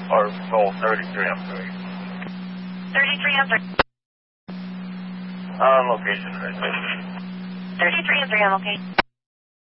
Or Patrol 33, I'm sorry. 33, I'm sorry. On location, right? 33, I'm sorry, I'm okay.